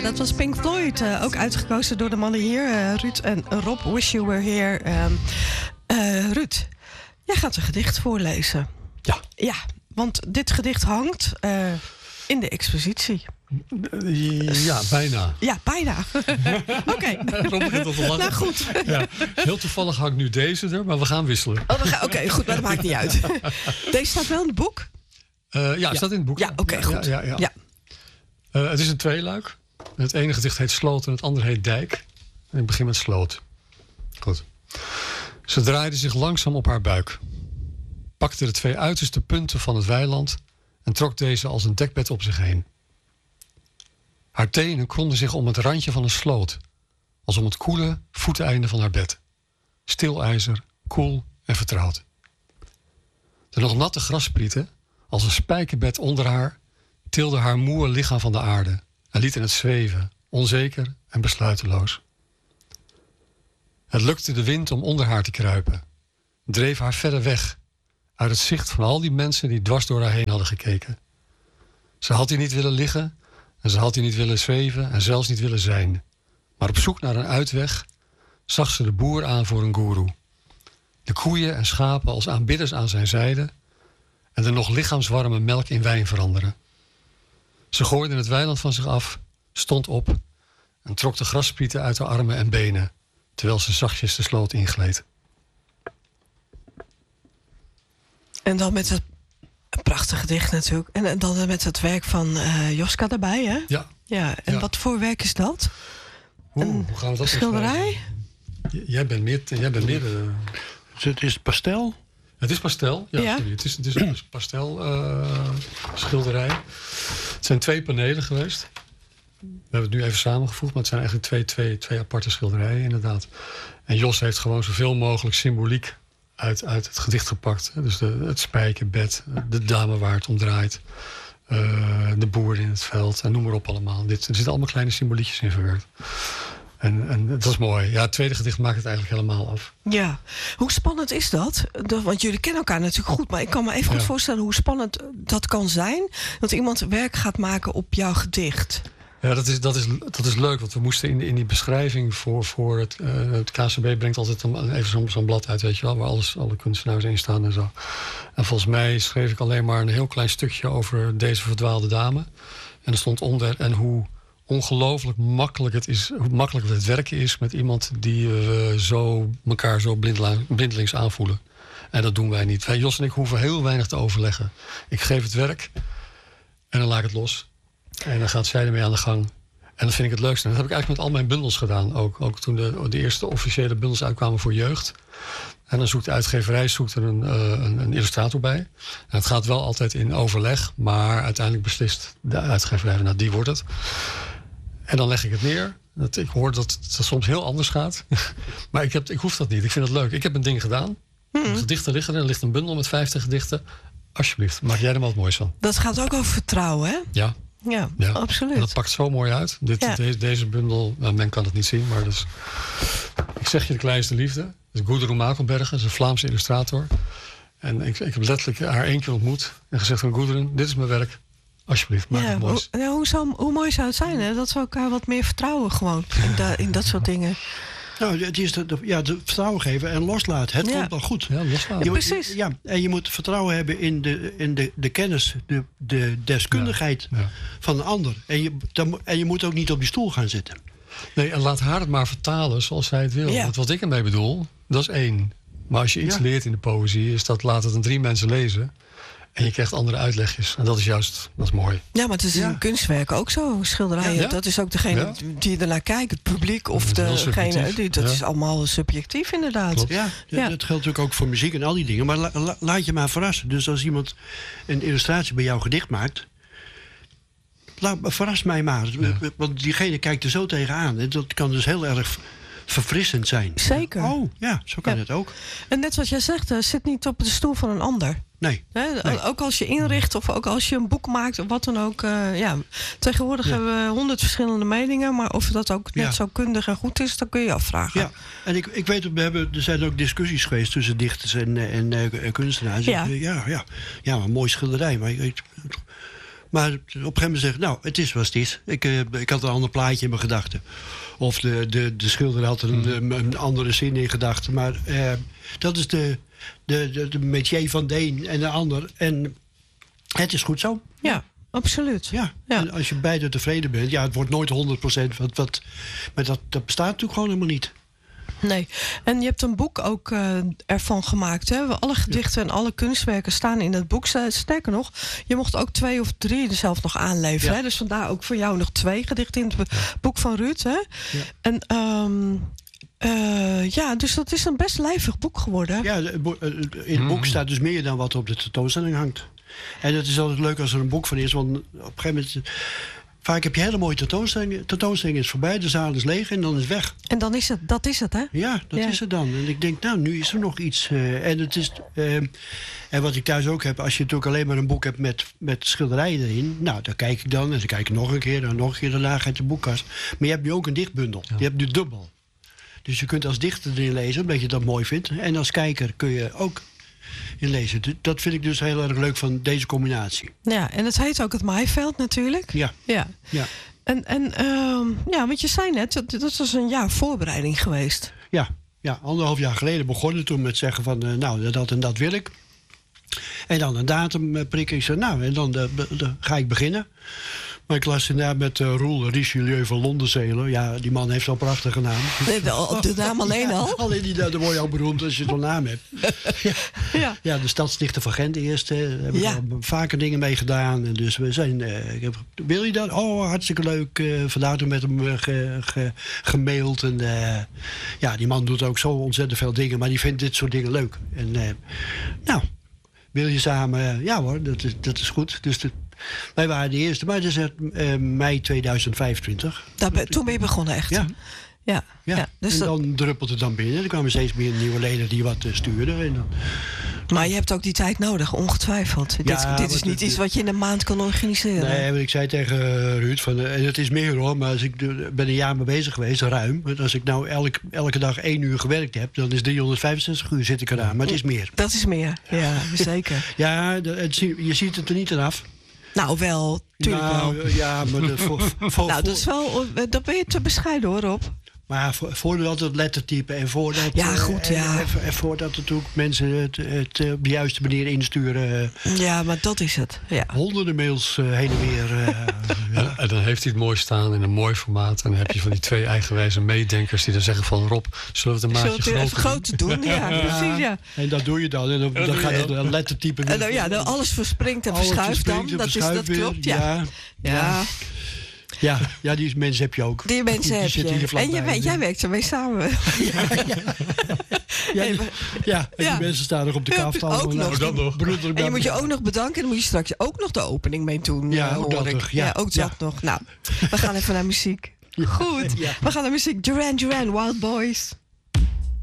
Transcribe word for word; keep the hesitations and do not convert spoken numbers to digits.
dat was Pink Floyd. Uh, ook uitgekozen door de mannen hier, uh, Ruud en Rob. Wish You Were Here. Um, uh, Ruud, jij gaat een gedicht voorlezen. Ja. Ja, want dit gedicht hangt uh, in de expositie. Ja, bijna. Ja, bijna. Oké. Okay. Rob begint al te lachen. Nou goed. Ja, heel toevallig hangt nu deze er, maar we gaan wisselen. Oh, Oké, okay, goed, maar dat maakt niet uit. Deze staat wel in het boek? Uh, ja, het staat in het boek. Ja, oké, okay, goed. Ja, ja, ja. Ja. Uh, het is een tweeluik. Het ene gedicht heet Sloot en het andere heet Dijk. En ik begin met Sloot. Goed. Ze draaide zich langzaam op haar buik. Pakte de twee uiterste punten van het weiland en trok deze als een dekbed op zich heen. Haar tenen kronden zich om het randje van een sloot, als om het koele voeteneinde van haar bed. Stilijzer, koel en vertrouwd. De nog natte grassprieten, als een spijkerbed onder haar, tilde haar moe lichaam van de aarde en lieten het zweven, onzeker en besluiteloos. Het lukte de wind om onder haar te kruipen, dreef haar verder weg, uit het zicht van al die mensen die dwars door haar heen hadden gekeken. Ze had hier niet willen liggen en ze had hier niet willen zweven en zelfs niet willen zijn. Maar op zoek naar een uitweg zag ze de boer aan voor een goeroe. De koeien en schapen als aanbidders aan zijn zijde en de nog lichaamswarme melk in wijn veranderen. Ze gooide het weiland van zich af, stond op en trok de grassprieten uit haar armen en benen, terwijl ze zachtjes de sloot ingleed. En dan met het een prachtig gedicht natuurlijk. En dan met het werk van uh, Joska erbij, hè? Ja. Ja, en ja. Wat voor werk is dat? Oeh, een hoe gaan we dat schilderij? J- jij bent meer... Jij bent meer uh... Het is pastel? Het is pastel, ja. ja. Sorry. Het is, het is een pastel uh, schilderij. Het zijn twee panelen geweest. We hebben het nu even samengevoegd, maar het zijn eigenlijk twee, twee, twee aparte schilderijen inderdaad. En Jos heeft gewoon zoveel mogelijk symboliek uit, uit het gedicht gepakt. Dus de, het spijkerbed, de dame waar het om draait, uh, de boer in het veld en noem maar op allemaal. Dit, er zitten allemaal kleine symboliekjes in verwerkt. En, en dat is mooi. Ja, het tweede gedicht maakt het eigenlijk helemaal af. Ja. Hoe spannend is dat? De, want jullie kennen elkaar natuurlijk goed, maar ik kan me even goed ja. voorstellen hoe spannend dat kan zijn dat iemand werk gaat maken op jouw gedicht. Ja, dat is, dat is, dat is leuk, want we moesten in, in die beschrijving voor, voor het... Uh, het K C B brengt altijd een, even zo'n, zo'n blad uit, weet je wel, waar alles, alle kunstenaars in staan en zo. En volgens mij schreef ik alleen maar een heel klein stukje over deze verdwaalde dame. En er stond onder en hoe ongelooflijk makkelijk het is, hoe makkelijk het werken is met iemand die we uh, zo elkaar zo blindla, blindelings aanvoelen. En dat doen wij niet. Wij, Jos en ik hoeven heel weinig te overleggen. Ik geef het werk en dan laat ik het los. En dan gaat zij ermee aan de gang. En dat vind ik het leukste. En dat heb ik eigenlijk met al mijn bundels gedaan. Ook, ook toen de, de eerste officiële bundels uitkwamen voor jeugd. En dan zoekt de uitgeverij zoekt er een, uh, een, een illustrator bij. En het gaat wel altijd in overleg. Maar uiteindelijk beslist de uitgeverij, nou die wordt het. En dan leg ik het neer. Dat, ik hoor dat het soms heel anders gaat. Maar ik, heb, ik hoef dat niet. Ik vind het leuk. Ik heb een ding gedaan. Mm-hmm. Gedichten liggen er. Er ligt een bundel met vijftig gedichten. Alsjeblieft, maak jij er maar wat moois van. Dat gaat ook over vertrouwen, hè? Ja. Ja, ja, absoluut. En dat pakt zo mooi uit. Dit, ja. deze, deze bundel, nou, men kan het niet zien, maar dus, ik zeg je de kleinste liefde. Dat is Gudrun Makelberger, dat is een Vlaamse illustrator. En ik, ik heb letterlijk haar één keer ontmoet en gezegd van Gudrun, dit is mijn werk. Alsjeblieft, maak ja, het moois. Hoe, hoe, zou, hoe mooi zou het zijn, hè? Dat we elkaar wat meer vertrouwen gewoon in, da, in dat soort dingen. Nou, het is de, de, ja, de vertrouwen geven en loslaten. Het ja. komt wel goed. Ja, loslaten. Ja, precies. Ja, en je moet vertrouwen hebben in de, in de, de kennis, de, de deskundigheid ja. Ja. van de ander. En je, dan, en je moet ook niet op die stoel gaan zitten. Nee, en laat haar het maar vertalen zoals zij het wil. Ja. Want wat ik ermee bedoel, dat is één. Maar als je iets ja. leert in de poëzie, is dat laat het aan drie mensen lezen. En je krijgt andere uitlegjes. En dat is juist, dat is mooi. Ja, maar het is ja. in kunstwerken ook zo. Schilderijen, ja. dat is ook degene ja. die ernaar kijkt. Het publiek of degene. Die, dat ja. is allemaal subjectief inderdaad. Klopt. Ja, ja, dat geldt natuurlijk ook voor muziek en al die dingen. Maar la, la, laat je maar verrassen. Dus als iemand een illustratie bij jouw gedicht maakt, laat, verras mij maar. Ja. Want diegene kijkt er zo tegenaan. En dat kan dus heel erg verfrissend zijn. Zeker. Oh, ja, zo kan ja. het ook. En net wat jij zegt, uh, zit niet op de stoel van een ander. Nee. He, nee. Ook als je inricht of ook als je een boek maakt of wat dan ook. Uh, ja. Tegenwoordig ja. hebben we honderd verschillende meningen. Maar of dat ook net ja. zo kundig en goed is, dat kun je afvragen. Ja, en ik, ik weet, we hebben, er zijn ook discussies geweest tussen dichters en, en, en kunstenaars. Ja. Ja, ja, ja, ja, een mooi schilderij. Maar ik, Maar op een gegeven moment zeg ik, nou, het is wat het is. Ik, uh, ik had een ander plaatje in mijn gedachten. Of de, de, de schilder had een, mm. een andere zin in gedachten. Maar uh, dat is de, de, de, de métier van de een en de ander. En het is goed zo. Ja, absoluut. Ja, ja. En als je beide tevreden bent. Ja, het wordt nooit honderd procent. Wat, wat, maar dat, dat bestaat natuurlijk gewoon helemaal niet. Nee, en je hebt een boek ook uh, ervan gemaakt. Hè? Alle gedichten ja. en alle kunstwerken staan in het boek. Sterker nog, je mocht ook twee of drie zelf nog aanleveren. Ja. Hè? Dus vandaar ook voor jou nog twee gedichten in het boek van Ruud. Hè? Ja. En um, uh, ja, dus dat is een best lijvig boek geworden. Ja, in het boek staat dus meer dan wat op de tentoonstelling hangt. En het is altijd leuk als er een boek van is. Want op een gegeven moment... Vaak heb je hele mooie tentoonstellingen. Tentoonstelling is voorbij, de zaal is leeg en dan is het weg. En dan is het, dat is het, hè? Ja, dat ja. is het dan. En ik denk, nou, nu is er nog iets. Uh, en, het is, uh, en wat ik thuis ook heb, als je natuurlijk alleen maar een boek hebt met, met schilderijen erin. Nou, dan kijk ik dan en dan kijk ik nog een keer. Dan nog een keer, daarna gaat de boekkast. Maar je hebt nu ook een dichtbundel. Ja. Je hebt nu dubbel. Dus je kunt als dichter erin lezen, omdat je dat mooi vindt. En als kijker kun je ook... in lezen. Dat vind ik dus heel erg leuk van deze combinatie. Ja, en het heet ook het Maaiveld natuurlijk. Ja. ja. ja. En, en uh, ja, want je zei net, dat, dat was een jaar voorbereiding geweest. Ja, ja, anderhalf jaar geleden begonnen toen met zeggen van... Uh, nou, dat en dat wil ik. En dan een datum uh, prikken. Ik zei, nou, en dan uh, uh, ga ik beginnen. Maar ik las inderdaad met uh, Roel Richelieu van Londenzelen. Ja, die man heeft zo'n prachtige naam. Nee, de, de naam alleen ja, al? Alleen die, daar word je ook beroemd als je zo'n naam hebt. ja. Ja. ja, de stadsdichter van Gent eerst. Daar heb ik ja. vaker dingen mee gedaan. En dus we zijn... Uh, ik heb, wil je dat? Oh, hartstikke leuk. Uh, vandaar toen met hem uh, ge, ge, gemaild. En uh, ja, die man doet ook zo ontzettend veel dingen. Maar die vindt dit soort dingen leuk. En uh, nou, wil je samen... Uh, ja hoor, dat is, dat is goed. Dus de, wij waren de eerste, maar het is uh, mei tweeduizend vijfentwintig. Daar, toen ben je begonnen, echt? Ja. ja. ja. ja dus en dat... dan druppelt het dan binnen. Er kwamen steeds meer nieuwe leden die wat uh, stuurden. En dan... Maar je hebt ook die tijd nodig, ongetwijfeld. Ja, dit, dit is niet het, iets wat je in een maand kan organiseren. Nee, want ik zei tegen uh, Ruud, van, uh, en het is meer hoor, maar als ik uh, ben een jaar mee bezig geweest, ruim. Want als ik nou elk, elke dag één uur gewerkt heb, dan is driehonderdvijfenzestig uur zit ik eraan. Maar het is meer. Dat is meer, ja, zeker. ja, het, je ziet het er niet aan af. Nou, wel, tuurlijk nou, wel. Ja, maar dat, voor, voor, nou, dat is wel, dat ben je te bescheiden hoor, Rob. Maar voordat het lettertype en voordat, ja, goed, ja. en, en, en voordat natuurlijk mensen het, het op de juiste manier insturen. Ja, maar dat is het. Ja. Honderden mails uh, heen en weer. Uh, ja. En dan heeft hij het mooi staan in een mooi formaat. En dan heb je van die twee eigenwijze meedenkers die dan zeggen van Rob, zullen we het een maatje zullen we het groter doen? doen? Ja, ja, precies, ja. En dat doe je dan. En dan, dan, dan gaat het een lettertype weer. En dan, ja, dan alles verspringt en verschuift dan. Dat, is, dat klopt, ja. ja. ja. ja. Ja, ja, die mensen heb je ook. Die mensen heb je. En je, jij werkt ermee samen. Ja, ja. ja, die, ja, en ja. die mensen staan nog op de kaft. Ja, ook nog. Dat nog. En je moet je ook nog bedanken. En dan moet je straks ook nog de opening mee doen. Ja, uh, ook dat nog. Ja, ja, ook dat ja. nog. Nou, we gaan even naar muziek. Goed, ja. we gaan naar muziek. Duran Duran, Wild Boys.